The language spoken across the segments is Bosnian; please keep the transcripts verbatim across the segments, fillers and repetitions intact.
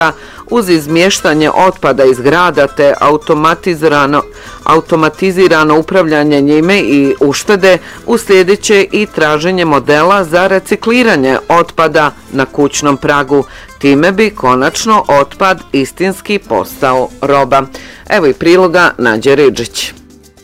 uz izmještanje otpada iz grada te automatizirano, automatizirano upravljanje njime i uštede, uslijedit će i traženje modela za recikliranje otpada na kućnom pragu. Time bi konačno otpad istinski postao roba. Evo i priloga Nađe Ridžić.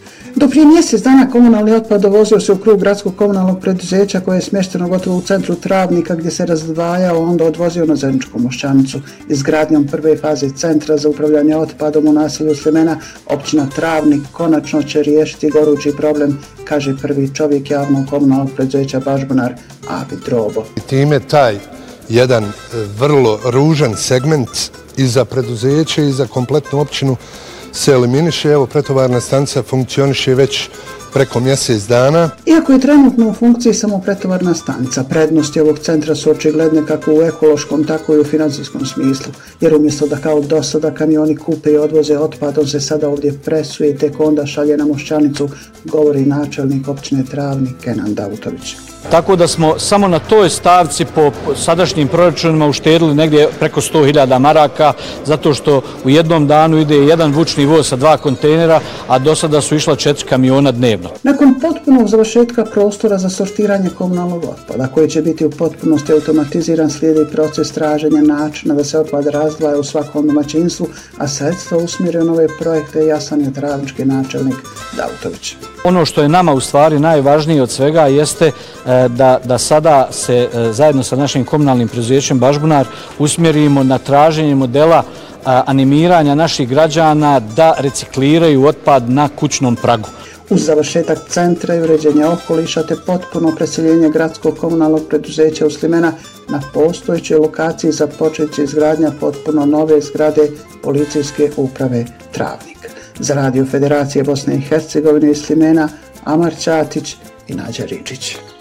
Do prije mjesec dana komunalni otpad dovozio se u krug gradskog komunalnog preduzeća koje je smješteno gotovo u centru Travnika gdje se razdvajao, onda odvozio na Zeničku Mošćanicu. Izgradnjom prve faze centra za upravljanje otpadom u naselju Slimena općina Travnik konačno će riješiti gorući problem, kaže prvi čovjek javnog komunalnog preduzeća Bažbunar Abi Drobo. Time taj jedan vrlo ružan segment i za preduzeće i za kompletnu općinu se eliminiše. Evo, pretovarna stanica funkcioniše već preko mjesec dana. Iako je trenutno u funkciji samo pretovarna stanica, prednosti ovog centra su očigledne kako u ekološkom, tako i u financijskom smislu. Jer umjesto da kao do sada kamioni kupe i odvoze otpad, on se sada ovdje presuje i tek onda šalje na Mošćanicu, govori načelnik općine Travnik Kenan Davutović. Tako da smo samo na toj stavci po sadašnjim proračunima uštedili negdje preko sto hiljada maraka, zato što u jednom danu ide jedan vučni voz sa dva kontejnera, a do sada su išla četiri kamiona dnevno. Nakon potpunog završetka prostora za sortiranje komunalnog otpada, koji će biti u potpunosti automatiziran, slijedi proces traženja načina da se otpad razdvaja u svakom domaćinstvu, a sredstva usmjere u nove projekte, jasan je travnički načelnik Davutović. Ono što je nama u stvari najvažnije od svega jeste da, da sada se zajedno sa našim komunalnim preduzećem Bažbunar usmjerimo na traženje modela animiranja naših građana da recikliraju otpad na kućnom pragu. Uz završetak centra i uređenje okoliša te potpuno preseljenje gradskog komunalnog preduzeća u Slimena na postojećoj lokaciji započet će izgradnja potpuno nove zgrade policijske uprave Travnik. Za Radio Federacije Bosne i Hercegovine iz Slimena, Amar Ćatić i Nađa Ridžić.